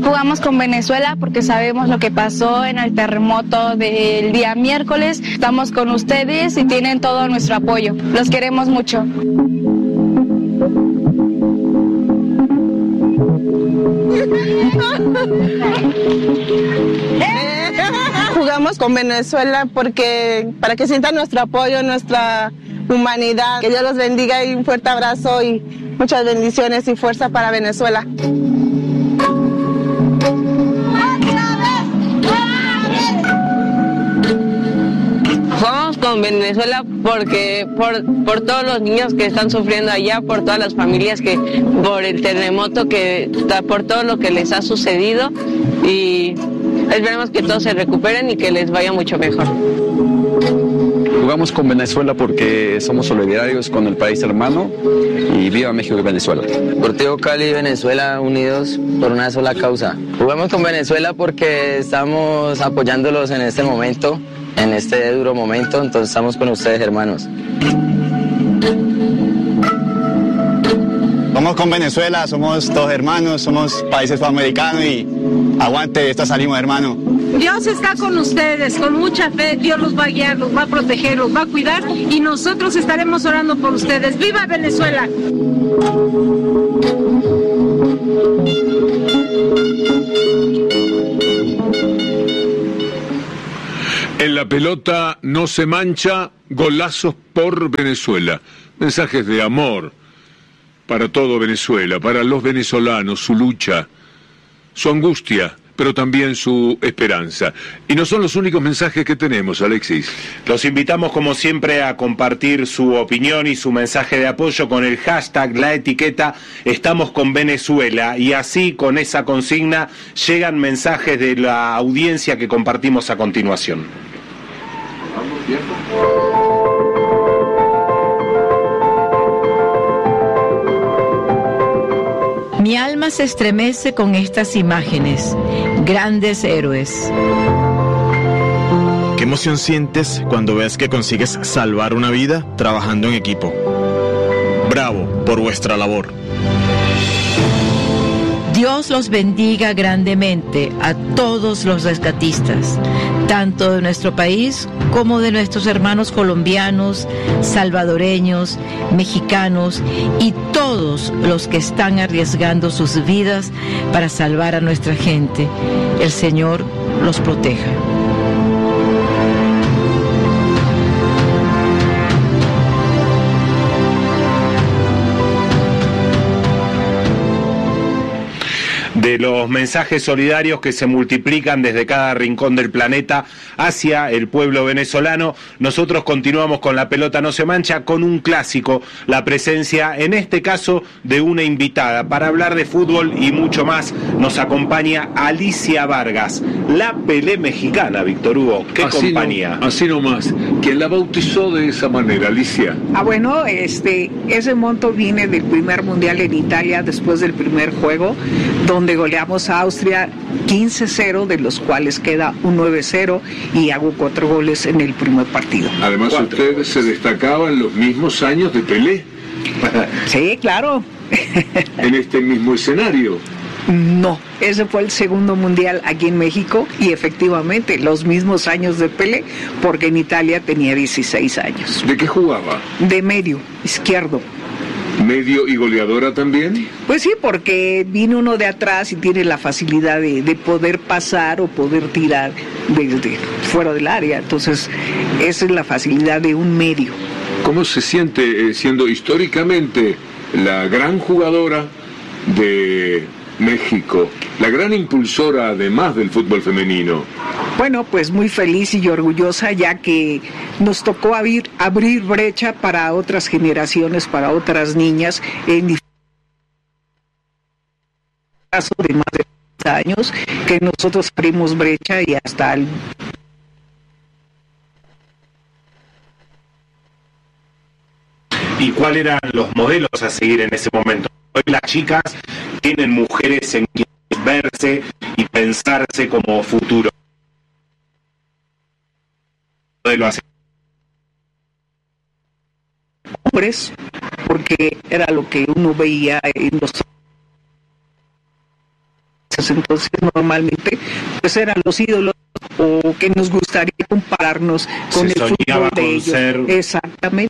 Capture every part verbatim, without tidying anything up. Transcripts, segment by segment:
Jugamos con Venezuela porque sabemos lo que pasó en el terremoto del día miércoles. Estamos con ustedes y tienen todo nuestro apoyo. Los queremos mucho. Jugamos con Venezuela porque para que sientan nuestro apoyo, nuestra humanidad. Que Dios los bendiga y un fuerte abrazo y muchas bendiciones y fuerza para Venezuela. Jugamos con Venezuela porque por, por todos los niños que están sufriendo allá, por todas las familias que, por el terremoto, que por todo lo que les ha sucedido, y esperemos que todos se recuperen y que les vaya mucho mejor. Jugamos con Venezuela porque somos solidarios con el país hermano y viva México y Venezuela. Deportivo Cali y Venezuela unidos por una sola causa. Jugamos con Venezuela porque estamos apoyándolos en este momento, en este duro momento, entonces estamos con ustedes, hermanos. Vamos con Venezuela, somos todos hermanos, somos países sudamericanos y aguante, esta salimos, hermano. Dios está con ustedes, con mucha fe, Dios los va a guiar, los va a proteger, los va a cuidar y nosotros estaremos orando por ustedes. ¡Viva Venezuela! En la pelota no se mancha, golazos por Venezuela. Mensajes de amor para todo Venezuela, para los venezolanos, su lucha, su angustia, pero también su esperanza. Y no son los únicos mensajes que tenemos, Alexis. Los invitamos, como siempre, a compartir su opinión y su mensaje de apoyo con el hashtag, la etiqueta Estamos con Venezuela, y así, con esa consigna, llegan mensajes de la audiencia que compartimos a continuación. Mi alma se estremece con estas imágenes, grandes héroes. ¿Qué emoción sientes cuando ves que consigues salvar una vida trabajando en equipo? Bravo por vuestra labor. Dios los bendiga grandemente a todos los rescatistas, tanto de nuestro país como de nuestros hermanos colombianos, salvadoreños, mexicanos y todos los que están arriesgando sus vidas para salvar a nuestra gente. El Señor los proteja. De los mensajes solidarios que se multiplican desde cada rincón del planeta hacia el pueblo venezolano, nosotros continuamos con La Pelota No Se Mancha con un clásico, la presencia en este caso de una invitada. Para hablar de fútbol y mucho más nos acompaña Alicia Vargas, la Pelé mexicana, Víctor Hugo. ¿Qué así compañía? No, así nomás, quien la bautizó de esa manera, Alicia. Ah, bueno, este, ese monto viene del primer mundial en Italia después del primer juego, donde goleamos a Austria quince cero, de los cuales queda un nueve cero, y hago cuatro goles en el primer partido. Además, cuatro usted goles. se destacaba en los mismos años de Pelé. Sí, claro. En este mismo escenario. No, ese fue el segundo mundial aquí en México y efectivamente los mismos años de Pelé, porque en Italia tenía dieciséis años. ¿De qué jugaba? De medio, izquierdo. ¿Medio y goleadora también? Pues sí, porque viene uno de atrás y tiene la facilidad de, de poder pasar o poder tirar desde fuera del área. Entonces, esa es la facilidad de un medio. ¿Cómo se siente eh, siendo históricamente la gran jugadora de México, la gran impulsora además del fútbol femenino? Bueno, pues muy feliz y orgullosa, ya que nos tocó abrir, abrir brecha para otras generaciones, para otras niñas, en caso de más de treinta años, que nosotros abrimos brecha y hasta el... ¿Y cuáles eran los modelos a seguir en ese momento? Hoy las chicas tienen mujeres en quienes verse y pensarse como futuro. Modelo hace hombres, porque era lo que uno veía en los pues entonces normalmente pues eran los ídolos o que nos gustaría compararnos con Se el soñaba fútbol de con ellos. ser- Exactamente.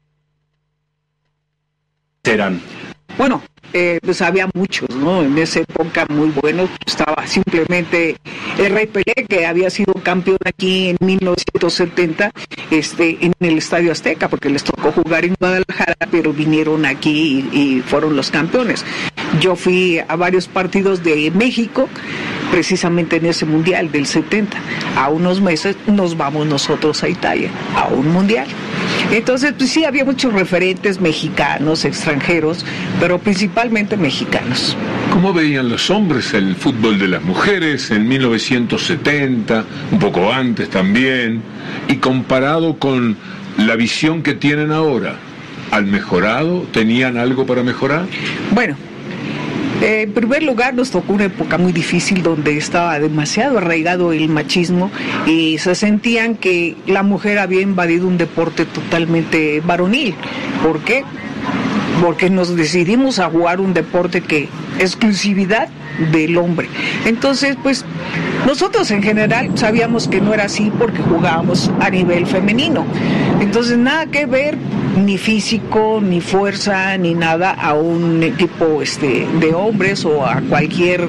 Serán. Bueno, eh, pues había muchos, ¿no? En esa época muy buenos. Estaba simplemente el Rey Pelé, que había sido campeón aquí en mil novecientos setenta, este, en el Estadio Azteca, porque les tocó jugar en Guadalajara, pero vinieron aquí y, y fueron los campeones. Yo fui a varios partidos de México, precisamente en ese Mundial del setenta. A unos meses nos vamos nosotros a Italia, a un Mundial. Entonces, pues sí, había muchos referentes mexicanos, extranjeros, pero principalmente mexicanos. ¿Cómo veían los hombres el fútbol de las mujeres en mil novecientos setenta, un poco antes también, y comparado con la visión que tienen ahora? ¿Han mejorado? ¿Tenían algo para mejorar? Bueno, Eh, en primer lugar, nos tocó una época muy difícil donde estaba demasiado arraigado el machismo y se sentían que la mujer había invadido un deporte totalmente varonil. ¿Por qué? Porque nos decidimos a jugar un deporte que exclusividad del hombre. Entonces, pues nosotros en general sabíamos que no era así porque jugábamos a nivel femenino. Entonces, nada que ver, ni físico, ni fuerza, ni nada a un equipo este, de hombres o a cualquier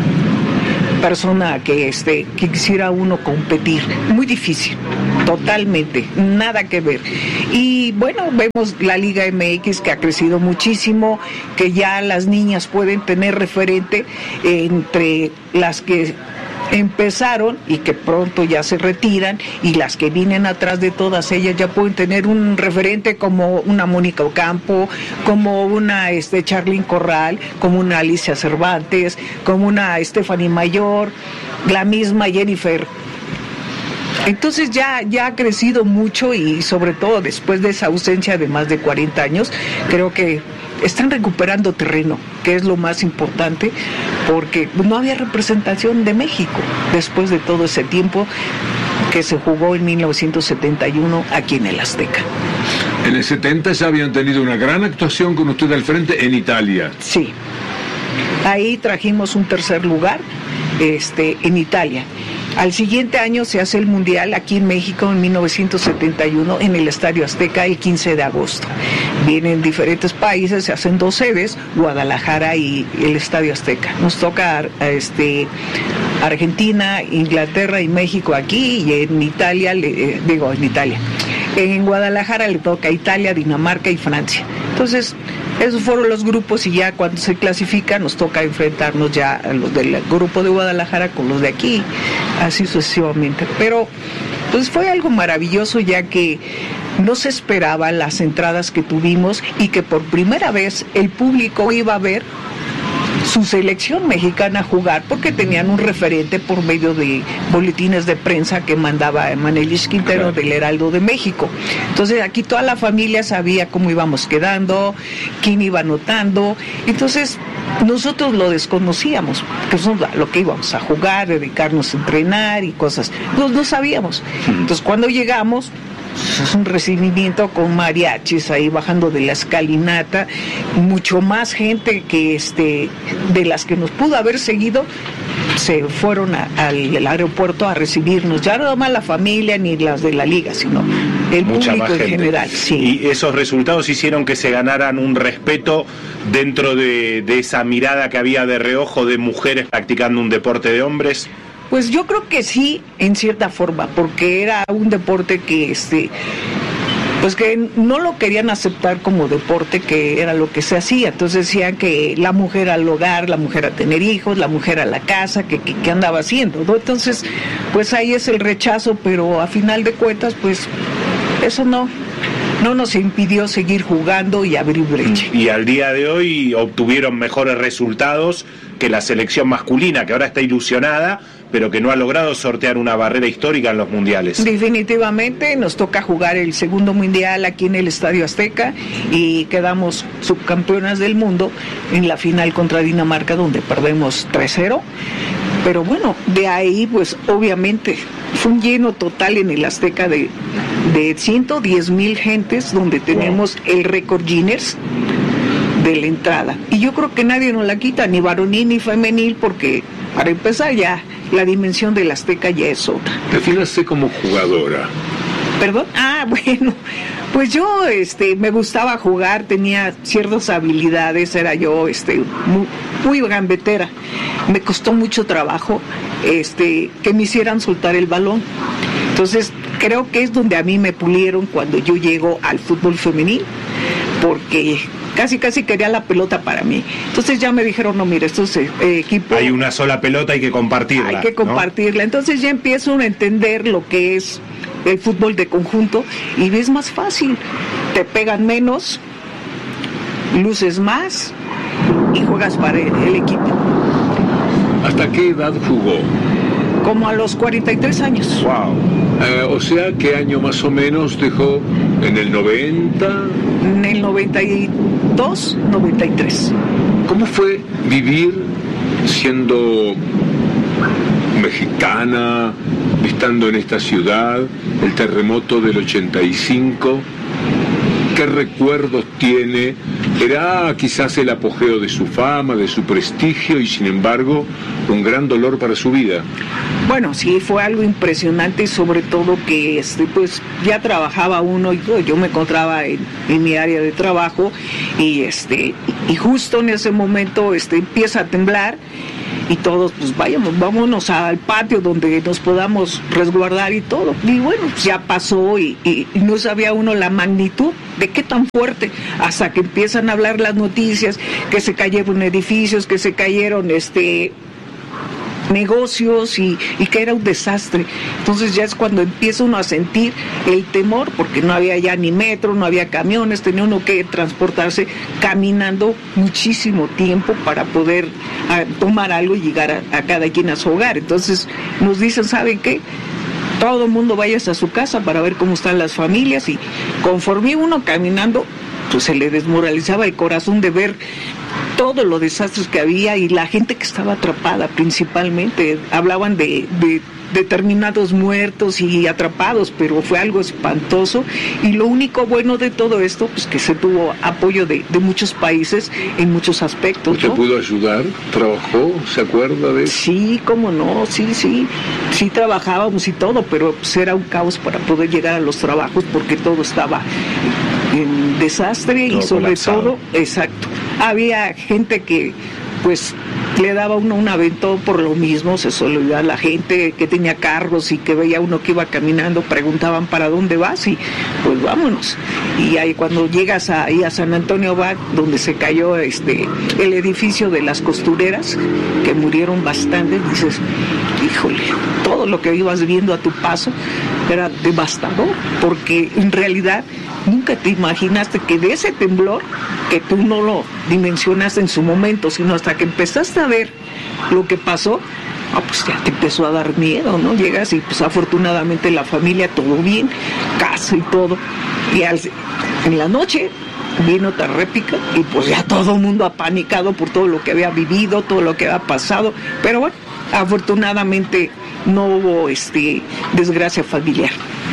persona que este que quisiera uno competir. Muy difícil, totalmente, nada que ver. Y bueno, vemos la Liga M X que ha crecido muchísimo, que ya las niñas pueden tener referente entre las que empezaron y que pronto ya se retiran, y las que vienen atrás de todas ellas ya pueden tener un referente como una Mónica Ocampo, como una este Charlyn Corral, como una Alicia Cervantes, como una Stephanie Mayor, la misma Jennifer. Entonces ya, ya ha crecido mucho y sobre todo después de esa ausencia de más de cuarenta años, creo que están recuperando terreno, que es lo más importante, porque no había representación de México después de todo ese tiempo que se jugó en mil novecientos setenta y uno aquí en el Azteca. En el setenta ya habían tenido una gran actuación con usted al frente en Italia. Sí, ahí trajimos un tercer lugar este, en Italia. Al siguiente año se hace el Mundial aquí en México en mil novecientos setenta y uno en el Estadio Azteca el quince de agosto. Vienen diferentes países, se hacen dos sedes, Guadalajara y el Estadio Azteca. Nos toca este, Argentina, Inglaterra y México aquí, y en Italia, eh, digo en Italia, en Guadalajara le toca Italia, Dinamarca y Francia. Entonces, esos fueron los grupos y ya cuando se clasifica nos toca enfrentarnos ya a los del grupo de Guadalajara con los de aquí, así sucesivamente. Pero pues fue algo maravilloso, ya que no se esperaba las entradas que tuvimos y que por primera vez el público iba a ver su selección mexicana jugar, porque tenían un referente por medio de boletines de prensa que mandaba Emanelis Quintero del Heraldo de México. Entonces aquí toda la familia sabía cómo íbamos quedando, quién iba anotando. Entonces nosotros lo desconocíamos, que es lo que íbamos a jugar, dedicarnos a entrenar y cosas. No, no sabíamos. Entonces cuando llegamos, es un recibimiento con mariachis ahí bajando de la escalinata, mucho más gente que este de las que nos pudo haber seguido se fueron a, al, al aeropuerto a recibirnos, ya no más la familia ni las de la liga, sino el Mucha público más en gente. general. Sí. Y esos resultados hicieron que se ganaran un respeto dentro de, de esa mirada que había de reojo de mujeres practicando un deporte de hombres. Pues yo creo que sí, en cierta forma, porque era un deporte que este pues que no lo querían aceptar como deporte, que era lo que se hacía. Entonces decían que la mujer al hogar, la mujer a tener hijos, la mujer a la casa, que, que, que andaba haciendo, ¿no? Entonces, pues ahí es el rechazo, pero a final de cuentas, pues eso no, no nos impidió seguir jugando y abrir brecha. Y al día de hoy obtuvieron mejores resultados que la selección masculina, que ahora está ilusionada, pero que no ha logrado sortear una barrera histórica en los mundiales. Definitivamente nos toca jugar el segundo mundial aquí en el Estadio Azteca y quedamos subcampeonas del mundo en la final contra Dinamarca, donde perdemos tres cero. Pero bueno, de ahí pues obviamente fue un lleno total en el Azteca de, de ciento diez mil gentes, donde tenemos el récord Guinness de la entrada. Y yo creo que nadie nos la quita, ni varonil ni femenil, porque para empezar ya la dimensión del Azteca ya es otra. Defínase como jugadora. ¿Perdón? Ah, bueno, pues yo este, me gustaba jugar, tenía ciertas habilidades, era yo este, muy, muy gambetera. Me costó mucho trabajo este, que me hicieran soltar el balón. Entonces, creo que es donde a mí me pulieron cuando yo llego al fútbol femenil, porque casi casi quería la pelota para mí. Entonces ya me dijeron, no, mira, estos eh, equipos... Hay una sola pelota, hay que compartirla. Hay que compartirla. ¿No? Entonces ya empiezo a entender lo que es el fútbol de conjunto y ves más fácil. Te pegan menos, luces más y juegas para el, el equipo. ¿Hasta qué edad jugó? Como a los cuarenta y tres años. Wow. Eh, o sea, ¿qué año más o menos dejó? ¿En el noventa? En el noventa y dos, noventa y tres. ¿Cómo fue vivir siendo mexicana, estando en esta ciudad, el terremoto del ochenta y cinco? ¿Qué recuerdos tiene? Era quizás el apogeo de su fama, de su prestigio y sin embargo un gran dolor para su vida. Bueno, sí, fue algo impresionante, sobre todo que este, pues ya trabajaba uno y yo me encontraba en, en mi área de trabajo y este y justo en ese momento este empieza a temblar. Y todos, pues vayamos, vámonos al patio donde nos podamos resguardar y todo. Y bueno, pues ya pasó y, y, y no sabía uno la magnitud de qué tan fuerte, hasta que empiezan a hablar las noticias, que se cayeron edificios, que se cayeron este negocios y, y que era un desastre. Entonces ya es cuando empieza uno a sentir el temor, porque no había ya ni metro, no había camiones, tenía uno que transportarse caminando muchísimo tiempo para poder a, tomar algo y llegar a, a cada quien a su hogar. Entonces nos dicen, ¿saben qué? Todo el mundo vaya a su casa para ver cómo están las familias, y conforme uno caminando, pues se le desmoralizaba el corazón de ver todos los desastres que había y la gente que estaba atrapada principalmente. Hablaban de, de determinados muertos y atrapados, pero fue algo espantoso. Y lo único bueno de todo esto, pues que se tuvo apoyo de, de muchos países en muchos aspectos. ¿Usted ¿no? pudo ayudar? ¿Trabajó? ¿Se acuerda de eso? Sí, cómo no, sí, sí. Sí trabajábamos y todo, pero pues era un caos para poder llegar a los trabajos porque todo estaba en desastre todo y sobre colapsado. Todo, exacto. Había gente que pues le daba uno un aventón por lo mismo, se solía la gente que tenía carros y que veía uno que iba caminando, preguntaban ¿para dónde vas? Y pues vámonos. Y ahí cuando llegas a, ahí a San Antonio Abad, donde se cayó este el edificio de las costureras, que murieron bastantes, dices, híjole, todo lo que ibas viendo a tu paso era devastador, porque en realidad nunca te imaginaste que de ese temblor, que tú no lo dimensionaste en su momento, sino hasta que empezaste a ver lo que pasó, ah, pues ya te empezó a dar miedo, ¿no? Llegas y pues afortunadamente la familia todo bien, casa y todo, y al, en la noche vino otra réplica y pues ya todo el mundo apanicado por todo lo que había vivido, todo lo que había pasado, pero bueno, afortunadamente no hubo este desgracia familiar.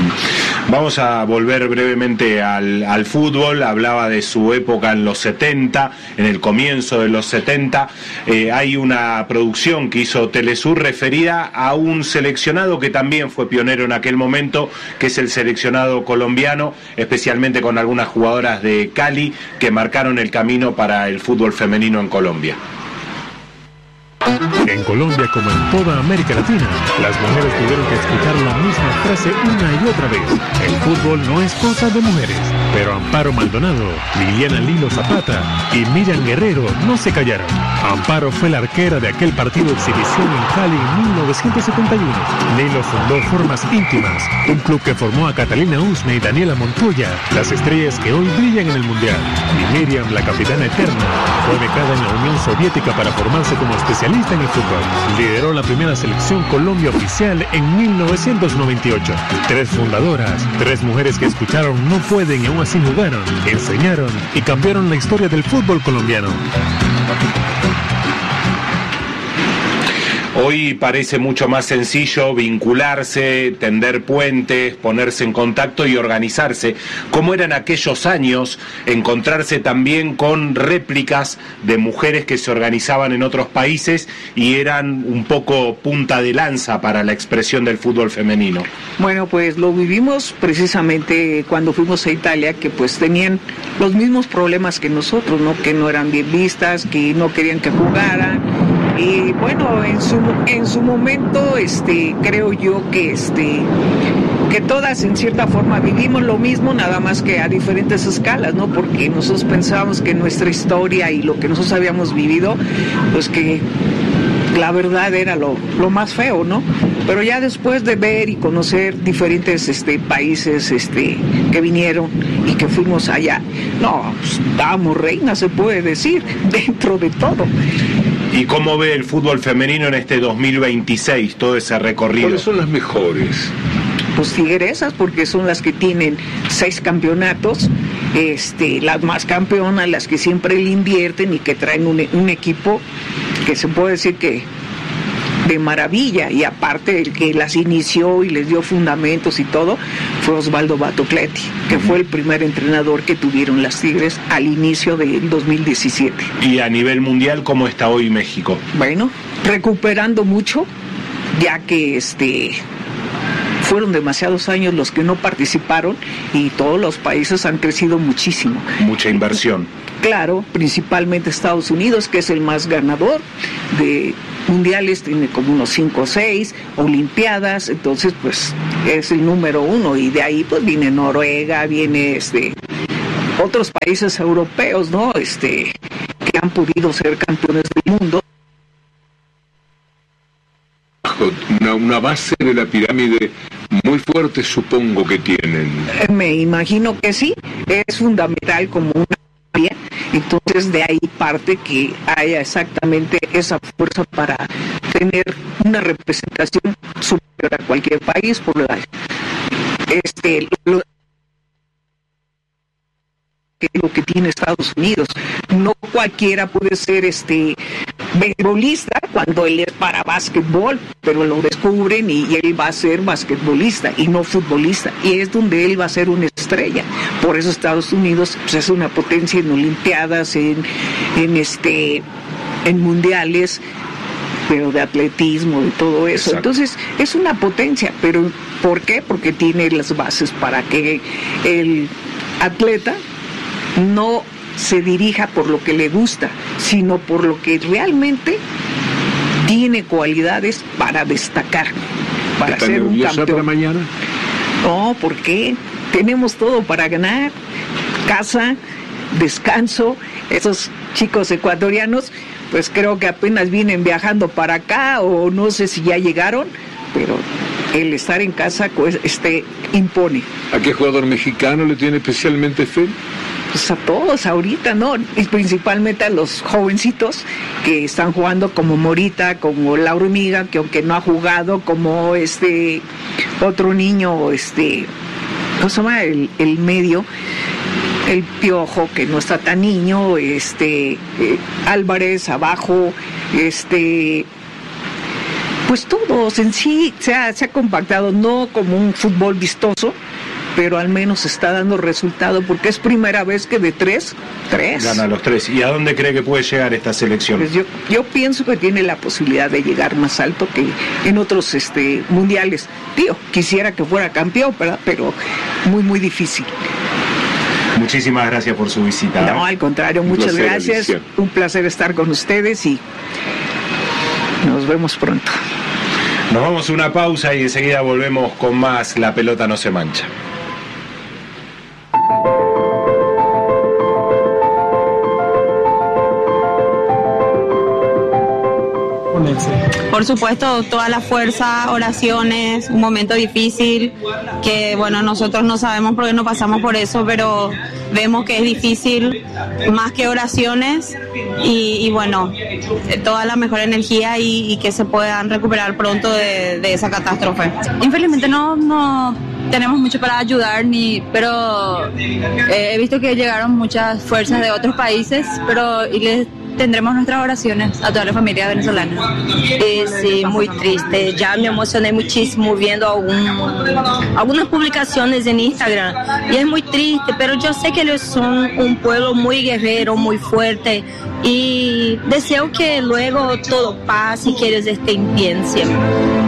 Vamos a volver brevemente al, al fútbol. Hablaba de su época en los setenta, en el comienzo de los setenta. Eh, hay una producción que hizo Telesur referida a un seleccionado que también fue pionero en aquel momento, que es el seleccionado colombiano, especialmente con algunas jugadoras de Cali que marcaron el camino para el fútbol femenino en Colombia. En Colombia, como en toda América Latina, las mujeres tuvieron que escuchar la misma frase una y otra vez. El fútbol no es cosa de mujeres. Pero Amparo Maldonado, Liliana Lilo Zapata y Miriam Guerrero no se callaron. Amparo fue la arquera de aquel partido de exhibición en Cali en mil novecientos setenta y uno. Lilo fundó Formas Íntimas, un club que formó a Catalina Usme y Daniela Montoya, las estrellas que hoy brillan en el Mundial. Y Miriam, la capitana eterna, fue becada en la Unión Soviética para formarse como especialista en el fútbol. Lideró la primera selección Colombia oficial en mil novecientos noventa y ocho. Tres fundadoras, tres mujeres que escucharon no pueden y aún así jugaron, enseñaron y cambiaron la historia del fútbol colombiano. Hoy parece mucho más sencillo vincularse, tender puentes, ponerse en contacto y organizarse. ¿Cómo eran aquellos años encontrarse también con réplicas de mujeres que se organizaban en otros países y eran un poco punta de lanza para la expresión del fútbol femenino? Bueno, pues lo vivimos precisamente cuando fuimos a Italia, que pues tenían los mismos problemas que nosotros, ¿no? Que no eran bien vistas, que no querían que jugaran. Y bueno, en su en su momento, este, creo yo que este que todas en cierta forma vivimos lo mismo, nada más que a diferentes escalas, ¿no? Porque nosotros pensábamos que nuestra historia y lo que nosotros habíamos vivido, pues que la verdad era lo, lo más feo, ¿no? Pero ya después de ver y conocer diferentes este, países este, que vinieron y que fuimos allá, no, pues, estábamos reinas, se puede decir, dentro de todo. ¿Y cómo ve el fútbol femenino en este dos mil veintiséis, todo ese recorrido? ¿Cuáles son las mejores? Pues Tigresas, porque son las que tienen seis campeonatos, este, las más campeonas, las que siempre le invierten y que traen un, un equipo que se puede decir que de maravilla, y aparte el que las inició y les dio fundamentos y todo fue Osvaldo Batocletti, que fue el primer entrenador que tuvieron las Tigres al inicio del dos mil diecisiete. ¿Y a nivel mundial cómo está hoy México? Bueno, recuperando mucho, ya que este fueron demasiados años los que no participaron y todos los países han crecido muchísimo. Mucha inversión. Claro, principalmente Estados Unidos, que es el más ganador de mundiales, tiene como unos cinco o seis, olimpiadas, entonces pues es el número uno, y de ahí pues viene Noruega, viene este otros países europeos, ¿no? Este que han podido ser campeones del mundo. Una, una base de la pirámide muy fuerte, supongo que tienen. Me imagino que sí, es fundamental como una área, entonces de ahí parte que haya exactamente esa fuerza para tener una representación superior a cualquier país por la este lo, lo que tiene Estados Unidos. No cualquiera puede ser este beisbolista cuando él es para básquetbol, pero lo descubren y, y él va a ser basquetbolista y no futbolista, y es donde él va a ser una estrella. Por eso Estados Unidos pues, es una potencia en olimpiadas, en, en este en mundiales, pero de atletismo, de todo eso. Exacto. Entonces es una potencia, pero ¿por qué? Porque tiene las bases para que el atleta no se dirija por lo que le gusta, sino por lo que realmente tiene cualidades para destacar, para ser un campeón. Para mañana? No, ¿por qué? Tenemos todo para ganar. Casa, descanso. Esos chicos ecuatorianos, pues creo que apenas vienen viajando para acá, o no sé si ya llegaron, pero el estar en casa pues, este, impone. ¿A qué jugador mexicano le tiene especialmente fe? Pues a todos ahorita, ¿no? Y principalmente a los jovencitos que están jugando, como Morita, como La Hormiga, que aunque no ha jugado, como este otro niño, este, ¿cómo se llama? El, el medio, el Piojo, que no está tan niño, este, eh, Álvarez abajo, este, pues todos en sí se ha, se ha compactado, no como un fútbol vistoso, pero al menos está dando resultado, porque es primera vez que de tres, tres. Gana los tres. ¿Y a dónde cree que puede llegar esta selección? Pues yo, yo pienso que tiene la posibilidad de llegar más alto que en otros este, mundiales. Tío, quisiera que fuera campeón, ¿verdad? Pero muy, muy difícil. Muchísimas gracias por su visita. No, al contrario, muchas placer, gracias. Alicia. Un placer estar con ustedes y nos vemos pronto. Nos vamos a una pausa y enseguida volvemos con más La Pelota No Se Mancha. Por supuesto, toda la fuerza, oraciones, un momento difícil, que bueno, nosotros no sabemos por qué no pasamos por eso, pero vemos que es difícil, más que oraciones, y, y bueno, toda la mejor energía y, y que se puedan recuperar pronto de, de esa catástrofe. Infelizmente no, no tenemos mucho para ayudar, ni, pero eh, he visto que llegaron muchas fuerzas de otros países, pero y les tendremos nuestras oraciones a toda la familia venezolana. Eh, sí, muy triste. Ya me emocioné muchísimo viendo algún, algunas publicaciones en Instagram y es muy triste, pero yo sé que ellos son un pueblo muy guerrero, muy fuerte y deseo que luego todo pase y que ellos estén bien siempre.